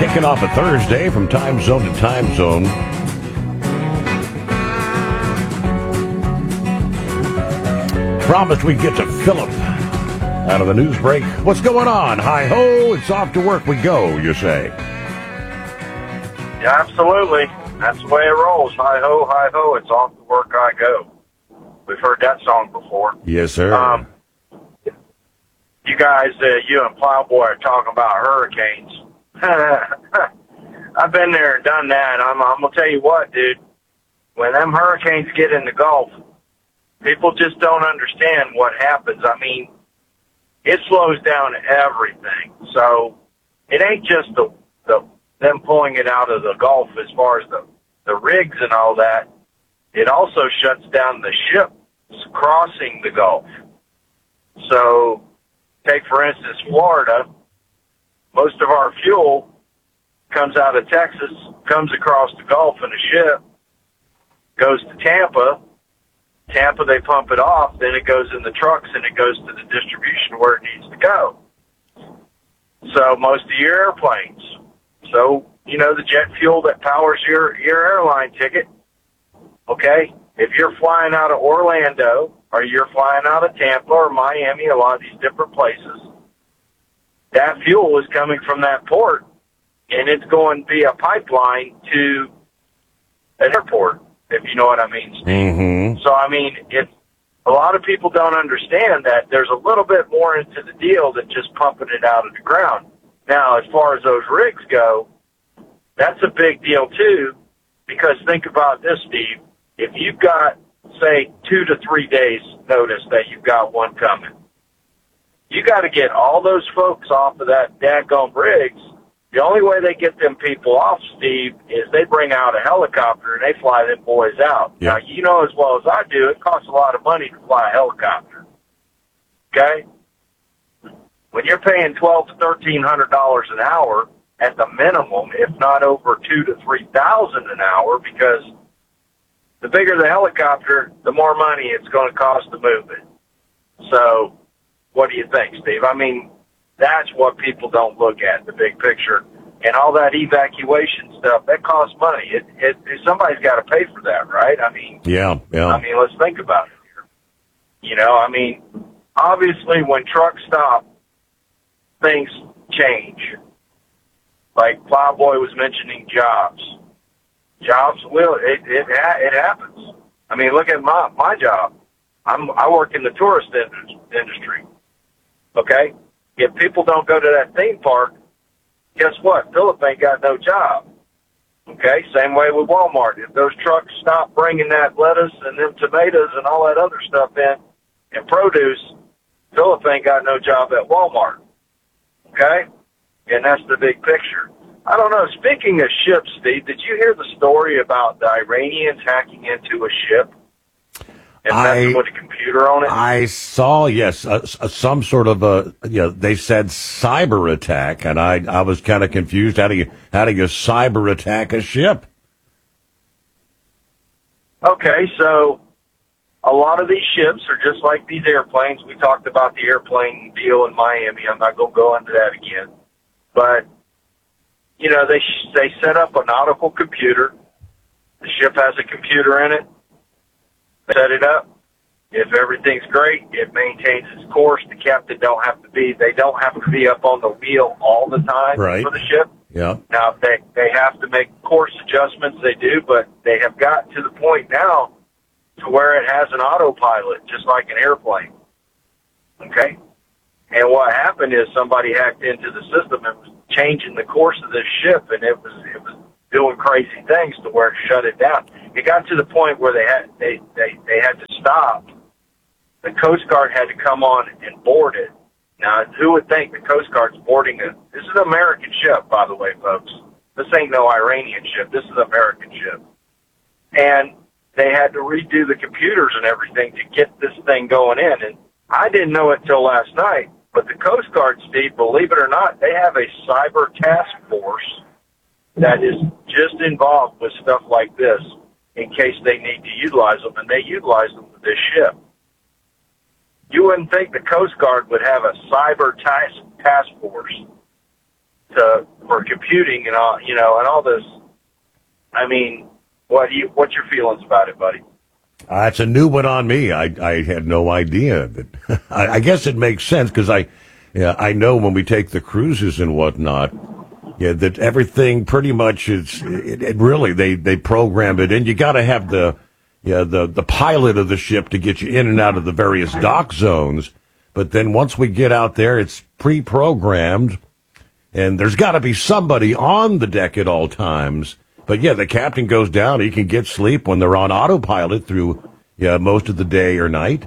Kicking off a Thursday from time zone to time zone. Promised we'd get to Philip out of the news break. What's going on? Hi-ho, it's off to work we go, you say. Yeah, absolutely. That's the way it rolls. Hi-ho, it's off to work I go. We've heard that song before. Yes, sir. You guys, you and Plowboy are talking about hurricanes. I've been there and done that. I'm going to tell you what, dude. When them hurricanes get in the Gulf, people just don't understand what happens. I mean, it slows down everything. So it ain't just them pulling it out of the Gulf as far as the rigs and all that. It also shuts down the ships crossing the Gulf. So take, for instance, Florida. Most of our fuel comes out of Texas, comes across the Gulf in a ship, goes to Tampa. Tampa, they pump it off, then it goes in the trucks and it goes to the distribution where it needs to go. So most of your airplanes. So, you know, the jet fuel that powers your airline ticket, okay? If you're flying out of Orlando or you're flying out of Tampa or Miami, a lot of these different places, that fuel is coming from that port, and it's going via pipeline to an airport, if you know what I mean, Steve. Mm-hmm. So, I mean, a lot of people don't understand that there's a little bit more into the deal than just pumping it out of the ground. Now, as far as those rigs go, that's a big deal, too, because think about this, Steve. If you've got, say, 2 to 3 days notice that you've got one coming, you got to get all those folks off of that daggone rigs. The only way they get them people off, Steve, is they bring out a helicopter and they fly them boys out. Yeah. Now, you know as well as I do, it costs a lot of money to fly a helicopter. Okay? When you're paying $1,200 to $1,300 an hour at the minimum, if not over $2,000 to $3,000 an hour, because the bigger the helicopter, the more money it's going to cost to move it. So, what do you think, Steve? I mean, that's what people don't look at, the big picture. And all that evacuation stuff, that costs money. Somebody's got to pay for that, right? I mean, Yeah. I mean, let's think about it here. You know, I mean, obviously when trucks stop, things change. Like Plowboy was mentioning jobs. Jobs it happens. I mean, look at my job. I work in the tourist industry. Okay? If people don't go to that theme park, guess what? Philip ain't got no job. Okay? Same way with Walmart. If those trucks stop bringing that lettuce and them tomatoes and all that other stuff in and produce, Philip ain't got no job at Walmart. Okay? And that's the big picture. I don't know. Speaking of ships, Steve, did you hear the story about the Iranians hacking into a ship and messing with a computer on it? I saw, yes, some sort of they said cyber attack, and I was kind of confused. How do you cyber attack a ship? Okay, so a lot of these ships are just like these airplanes. We talked about the airplane deal in Miami. I'm not going to go into that again. But, you know, they set up a nautical computer. The ship has a computer in it. They set it up. If everything's great, it maintains its course. The captain they don't have to be up on the wheel all the time for the ship. Yeah. Now, if they have to make course adjustments, they do, but they have got to the point now to where it has an autopilot, just like an airplane. Okay? And what happened is somebody hacked into the system and was changing the course of this ship, and it was doing crazy things to where it shut it down. It got to the point where they had to stop. The Coast Guard had to come on and board it. Now, who would think the Coast Guard's boarding it? This is an American ship, by the way, folks. This ain't no Iranian ship. This is an American ship. And they had to redo the computers and everything to get this thing going in. And I didn't know it till last night. But the Coast Guard, Steve, believe it or not, they have a cyber task force that is just involved with stuff like this in case they need to utilize them, and they utilize them with this ship. You wouldn't think the Coast Guard would have a cyber task force to for computing and all, and all this. I mean, what's your feelings about it, buddy? It's a new one on me. I had no idea that. I guess it makes sense because I know when we take the cruises and whatnot, that everything pretty much is. It really they program it in. You got to have the pilot of the ship to get you in and out of the various dock zones. But then once we get out there, it's pre-programmed, and there's got to be somebody on the deck at all times. But yeah, the captain goes down. He can get sleep when they're on autopilot through most of the day or night.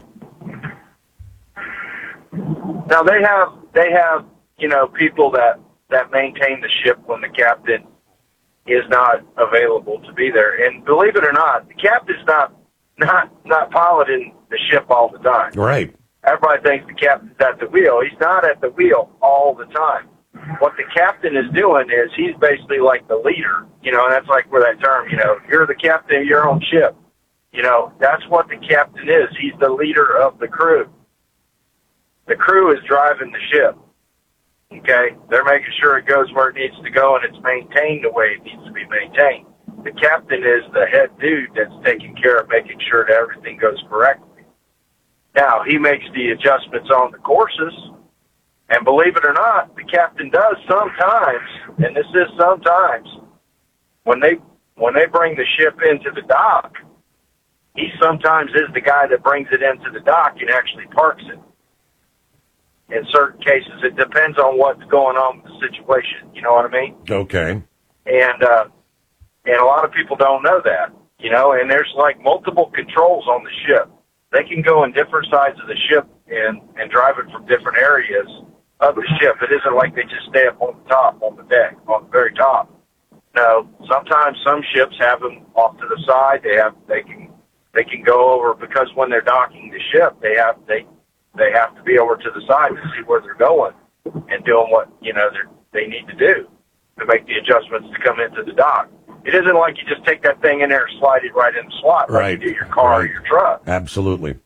Now they have people that maintain the ship when the captain is not available to be there. And believe it or not, the captain's not piloting the ship all the time. Right. Everybody thinks the captain's at the wheel. He's not at the wheel all the time. What the captain is doing is he's basically like the leader, and that's like where that term, you're the captain of your own ship. That's what the captain is. He's the leader of the crew. The crew is driving the ship. Okay? They're making sure it goes where it needs to go and it's maintained the way it needs to be maintained. The captain is the head dude that's taking care of making sure that everything goes correctly. Now, he makes the adjustments on the courses. And believe it or not, the captain does sometimes, and this is sometimes, when they bring the ship into the dock, he sometimes is the guy that brings it into the dock and actually parks it. In certain cases, it depends on what's going on with the situation. You know what I mean? Okay. And a lot of people don't know that, and there's like multiple controls on the ship. They can go in different sides of the ship and drive it from different areas of the ship. It isn't like they just stay up on the top, on the deck, on the very top. No, sometimes some ships have them off to the side. They can go over, because when they're docking the ship, they have to be over to the side to see where they're going and doing what they need to do to make the adjustments to come into the dock. It isn't like you just take that thing in there and slide it right in the slot like you do your car or your truck. Absolutely.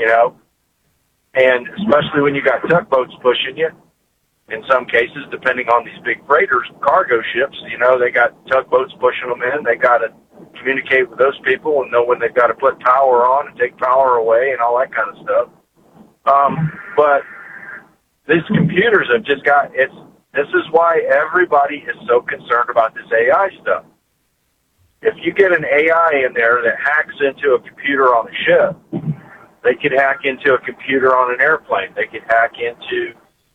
And especially when you got tugboats pushing you, in some cases, depending on these big freighters, cargo ships, they got tugboats pushing them in. They got to communicate with those people and know when they've got to put power on and take power away and all that kind of stuff. But these computers have just got, this is why everybody is so concerned about this AI stuff. If you get an AI in there that hacks into a computer on a ship, they could hack into a computer on an airplane. They could hack into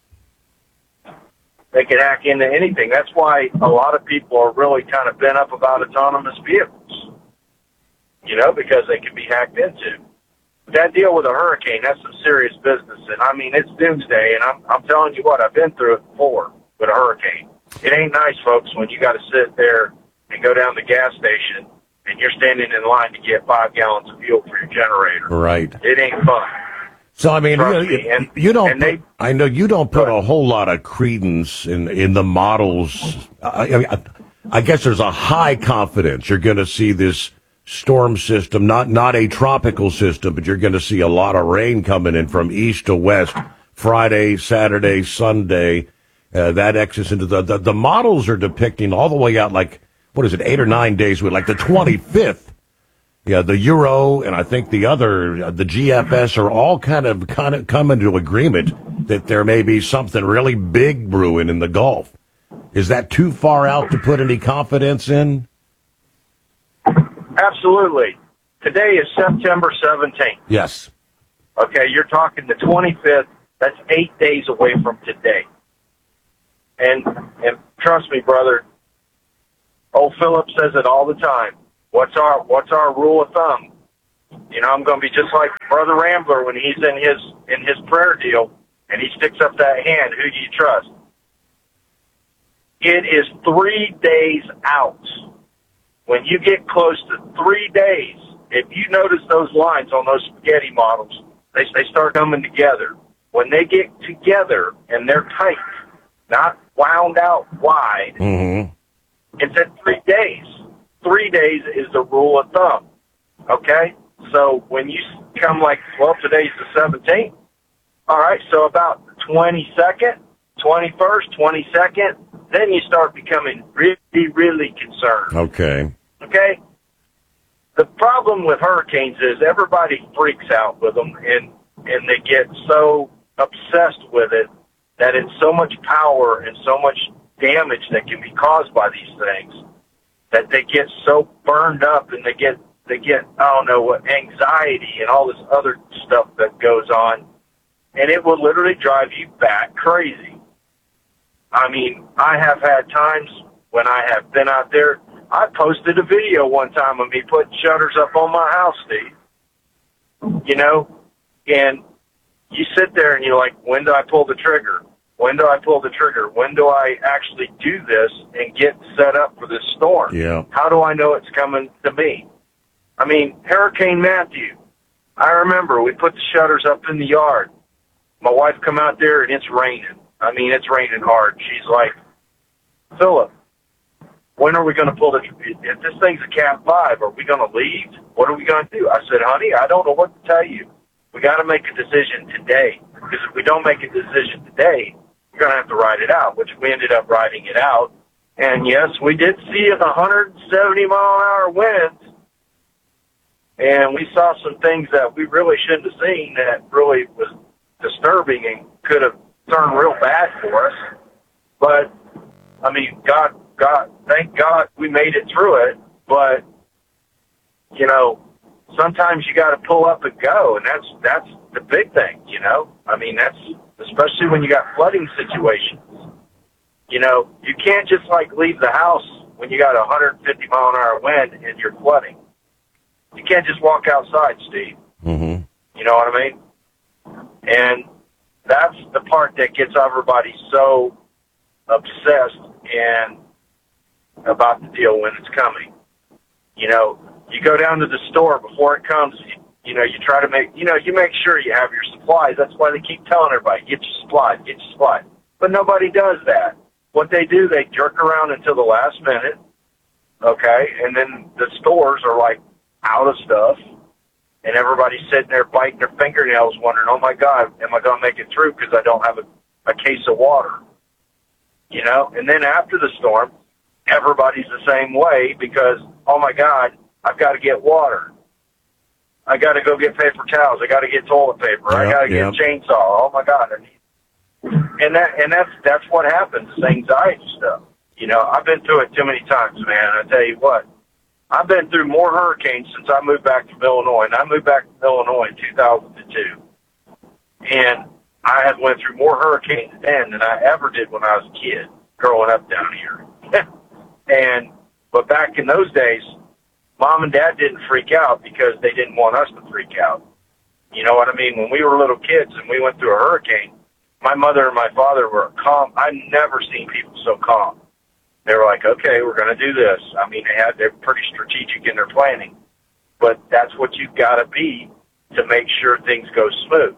anything. That's why a lot of people are really kind of bent up about autonomous vehicles, because they can be hacked into. That deal with a hurricane, that's some serious business. And I mean, it's doomsday. And I'm telling you what, I've been through it before with a hurricane. It ain't nice, folks, when you got to sit there and go down the gas station and you're standing in line to get 5 gallons of fuel for your generator. Right. It ain't fun. So, I mean, you don't, I know you don't put a whole lot of credence in the models. I guess there's a high confidence you're going to see this storm system, not a tropical system, but you're going to see a lot of rain coming in from east to west, Friday, Saturday, Sunday. That exits into the models are depicting all the way out, like, what is it, 8 or 9 days with, like the 25th. Yeah, the Euro and I think the GFS are all kind of come into agreement that there may be something really big brewing in the Gulf. Is that too far out to put any confidence in? Absolutely. Today is September 17th. Yes. Okay, you're talking the 25th. That's 8 days away from today. And trust me, brother, old Philip says it all the time. What's our rule of thumb? I'm going to be just like Brother Rambler when he's in his prayer deal and he sticks up that hand. Who do you trust? It is 3 days out. When you get close to 3 days, if you notice those lines on those spaghetti models, they start coming together. When they get together and they're tight, not wound out wide, it's at 3 days. 3 days is the rule of thumb, okay? So when you come today's the 17th, all right, so about the 22nd, 21st, 22nd, then you start becoming really, really concerned. Okay. Okay? The problem with hurricanes is everybody freaks out with them, and they get so obsessed with it that it's so much power and so much damage that can be caused by these things that they get so burned up, and they get I don't know what, anxiety and all this other stuff that goes on, and it will literally drive you bat crazy. I mean, I have had times when I have been out there. I posted a video one time of me putting shutters up on my house, Steve. You know, and you sit there and you're like, when do I pull the trigger? When do I pull the trigger? When do I actually do this and get set up for this storm? Yeah. How do I know it's coming to me? I mean, Hurricane Matthew, I remember we put the shutters up in the yard. My wife come out there and it's raining. I mean, it's raining hard. She's like, Philip, when are we going to pull the trigger? If this thing's a Cat 5, are we going to leave? What are we going to do? I said, honey, I don't know what to tell you. We got to make a decision today, because if we don't make a decision today, we're going to have to ride it out, which we ended up riding it out. And yes, we did see 170-mile-an-hour winds, and we saw some things that we really shouldn't have seen that really was disturbing and could have turned real bad for us. But, I mean, thank God we made it through it. But, you know, sometimes you got to pull up and go, and that's the big thing, you know. I mean, that's especially when you got flooding situations. You know, you can't just like leave the house when you got 150-mile-an-hour wind and you're flooding. You can't just walk outside, Steve. Mm-hmm. You know what I mean? And that's the part that gets everybody so obsessed and about the deal when it's coming. You know, you go down to the store before it comes, you know, you try to you make sure you have your supplies. That's why they keep telling everybody, get your supplies. But nobody does that. What they do, they jerk around until the last minute, okay, and then the stores are like out of stuff, and everybody's sitting there biting their fingernails wondering, oh my God, am I going to make it through because I don't have a case of water? You know, and then after the storm, everybody's the same way because, oh my God, I've got to get water. I got to go get paper towels. I got to get toilet paper. I got to get a chainsaw. Oh my God. And that's what happens. It's anxiety stuff. You know, I've been through it too many times, man. I tell you what, I've been through more hurricanes since I moved back from Illinois. And I moved back from Illinois in 2002. And I have went through more hurricanes then than I ever did when I was a kid growing up down here. But back in those days, Mom and Dad didn't freak out because they didn't want us to freak out. You know what I mean? When we were little kids and we went through a hurricane, my mother and my father were calm. I've never seen people so calm. They were like, okay, we're going to do this. I mean, they're pretty strategic in their planning. But that's what you've got to be to make sure things go smooth.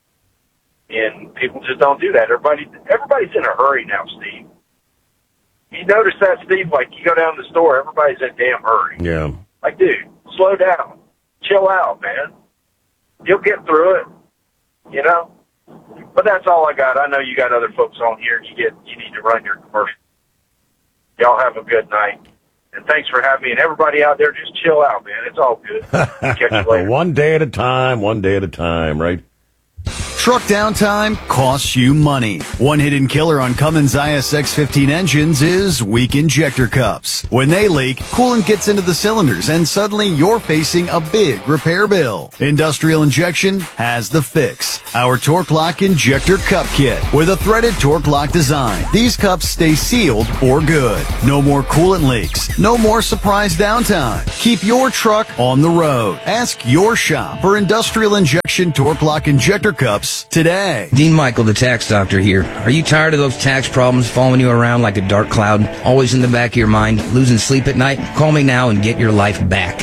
And people just don't do that. Everybody's in a hurry now, Steve. You notice that, Steve? Like, you go down to the store, everybody's in a damn hurry. Yeah. Like, dude, slow down. Chill out, man. You'll get through it, you know? But that's all I got. I know you got other folks on here. You need to run your commercial. Y'all have a good night. And thanks for having me. And everybody out there, just chill out, man. It's all good. Catch you later. One day at a time, right? Truck downtime costs you money. One hidden killer on Cummins ISX-15 engines is weak injector cups. When they leak, coolant gets into the cylinders and suddenly you're facing a big repair bill. Industrial Injection has the fix. Our Torque Lock Injector Cup Kit with a threaded Torque Lock design. These cups stay sealed for good. No more coolant leaks. No more surprise downtime. Keep your truck on the road. Ask your shop for Industrial Injection Torque Lock Injector Cups today. Dean Michael, the tax doctor here. Are you tired of those tax problems following you around like a dark cloud, always in the back of your mind, losing sleep at night? Call me now and get your life back.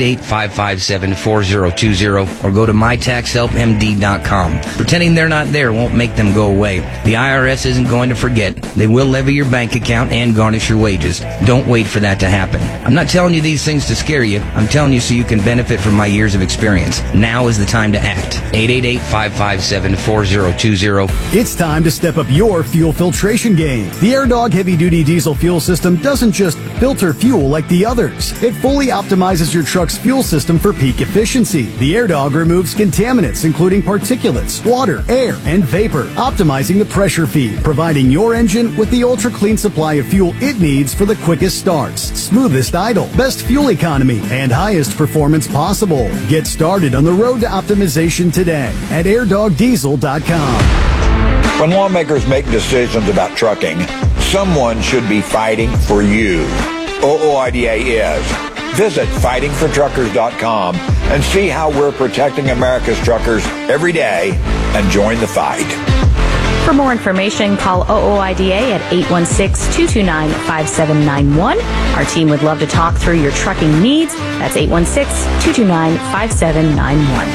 888-557-4020 or go to mytaxhelpmd.com. Pretending they're not there won't make them go away. The IRS isn't going to forget. They will levy your bank account and garnish your wages. Don't wait for that to happen. I'm not telling you these things to scare you. I'm telling you so you can benefit from my years of experience. Now is the time to act. 888-557-4020. 877-457-4020. It's time to step up your fuel filtration game. The AirDog heavy-duty diesel fuel system doesn't just filter fuel like the others. It fully optimizes your truck's fuel system for peak efficiency. The AirDog removes contaminants, including particulates, water, air, and vapor, optimizing the pressure feed, providing your engine with the ultra-clean supply of fuel it needs for the quickest starts, smoothest idle, best fuel economy, and highest performance possible. Get started on the road to optimization today at airdogdiesel.com. When lawmakers make decisions about trucking, someone should be fighting for you. OOIDA is. Visit fightingfortruckers.com and see how we're protecting America's truckers every day and join the fight. For more information, call OOIDA at 816-229-5791. Our team would love to talk through your trucking needs. That's 816-229-5791.